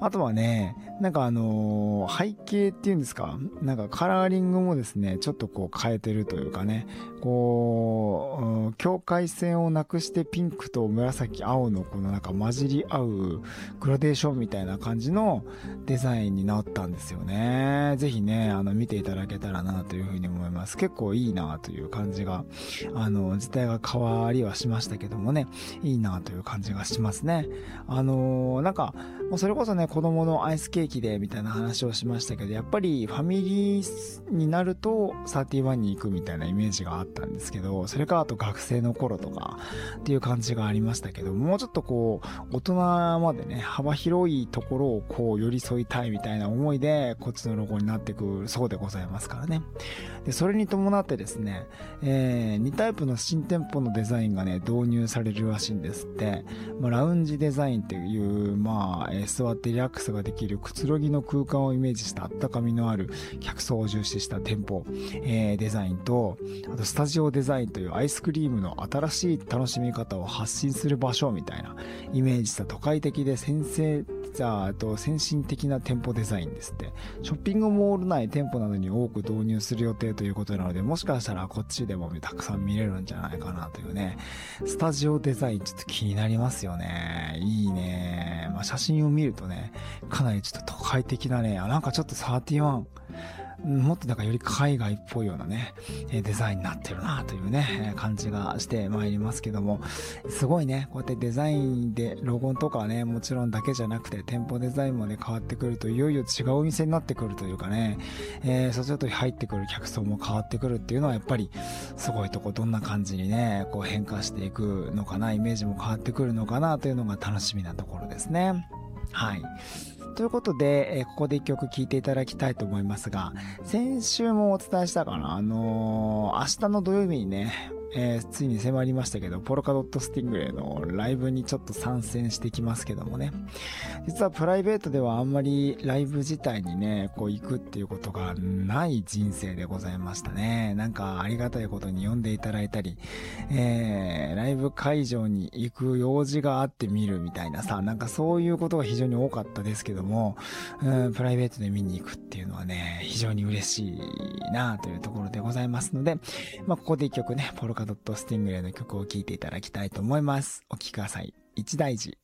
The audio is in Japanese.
あとはね、なんか背景っていうんですか、なんかカラーリングもですね、ちょっとこう変えてるというかね、境界線をなくしてピンクと紫、青のこのなんか混じり合うグラデーションみたいな感じのデザインになったんですよね。ぜひね、見ていただけたらなというふうに思います。結構いいなという感じが、自体が変わりはしましたけどもね、いいなという感じがしますね。なんか、もうそれこそね、子供のアイスケーキでみたいな話をしましたけど、やっぱりファミリーになると31に行くみたいなイメージがあったんですけど、それからあと学生の頃とかっていう感じがありましたけど、もうちょっとこう、大人までね、幅広いところをこう寄り添いたいみたいな思いで、こっちのロゴになってくるそうでございますからね。で、それに伴ってですね、2タイプの新店舗のデザインがね、導入されるらしいんですって。ラウンジデザインっていう、座ってリラックスができるくつろぎの空間をイメージしたあったかみのある客層を重視した店舗、デザインと、あとスタジオデザインというアイスクリームの新しい楽しみ方を発信する場所みたいなイメージした都会的で先進的な店舗デザインですって。ショッピングモール内店舗などに多く導入する予定ということなので、もしかしたらこっちでもたくさん見れるんじゃないかなというね。スタジオデザインちょっと気になりますよね。いいね。写真を見るとね、かなりちょっと都会的なね、なんかちょっと31、もっとなんかより海外っぽいようなね、デザインになってるなというね、感じがしてまいりますけども、すごいね、こうやってデザインでロゴとかね、もちろんだけじゃなくて店舗デザインもね、変わってくるといよいよ違うお店になってくるというかね、そうすると入ってくる客層も変わってくるっていうのはやっぱりすごいとこどんな感じにね、こう変化していくのかな、イメージも変わってくるのかなというのが楽しみなところですね。はい。ということで、ここで一曲聴いていただきたいと思いますが、先週もお伝えしたかな、明日の土曜日にね、ついに迫りましたけど、ポルカドットスティングレイのライブにちょっと参戦してきますけどもね。実はプライベートではあんまりライブ自体にね、こう行くっていうことがない人生でございましたね。なんかありがたいことに呼んでいただいたり、ライブ会場に行く用事があって見るみたいなさ、なんかそういうことが非常に多かったですけども、プライベートで見に行くっていうのはね、非常に嬉しいなというところでございますので、ここで一曲ね、ポルカドットスティングレイの曲を聴いていただきたいと思います。お聴きください。一大事。